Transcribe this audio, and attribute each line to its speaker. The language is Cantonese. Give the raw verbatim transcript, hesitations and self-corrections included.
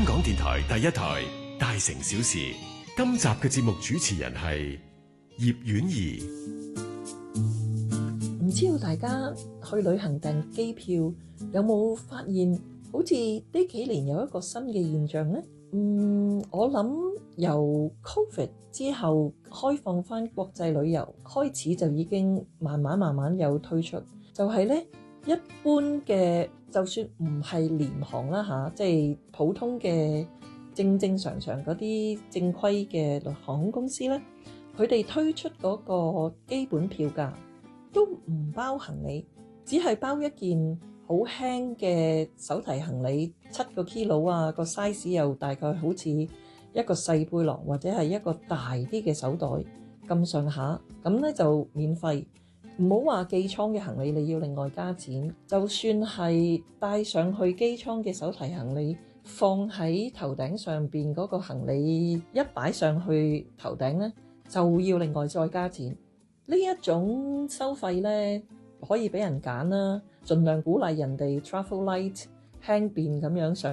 Speaker 1: 香港電台第一台大城小事，今集嘅節目主持人係葉婉儀。
Speaker 2: 唔知道大家去旅行訂機票有冇發現，好似呢幾年有一個新嘅現象呢？嗯，我諗由 Covid 之後開放翻國際旅遊開始就已經慢慢慢慢有推出，就係呢一般嘅就算唔係廉航啦嚇，即係普通嘅正正常常嗰啲正規嘅航空公司呢，佢哋推出嗰個基本票價都唔包行李，只係包一件好輕嘅手提行李，七個 kilo 啊，個 size 又大概好似一個細背囊或者係一個大啲嘅手袋咁上下，咁咧就免費。唔好話寄艙嘅行李你要另外加錢，就算係帶上去機艙嘅手提行李，放喺頭頂上邊嗰個行李一擺上去頭頂咧，就要另外再加錢。呢一種收費咧可以俾人揀啦，盡量鼓勵人哋 travel light 輕便咁樣上